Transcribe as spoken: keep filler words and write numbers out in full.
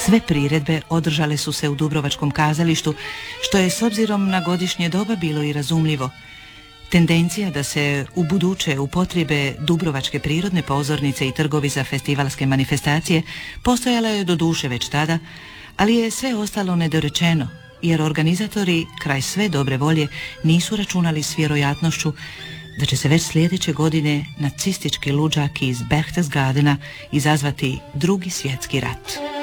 Sve priredbe održale su se u Dubrovačkom kazalištu, što je s obzirom na godišnje doba bilo i razumljivo. Tendencija da se u buduće upotrebe Dubrovačke prirodne pozornice i trgovi za festivalske manifestacije postojala je do duše već tada, ali je sve ostalo nedorečeno, jer organizatori kraj sve dobre volje nisu računali s vjerojatnošću da će se već sljedeće godine nacistički luđak iz Berchtesgadena izazvati drugi svjetski rat.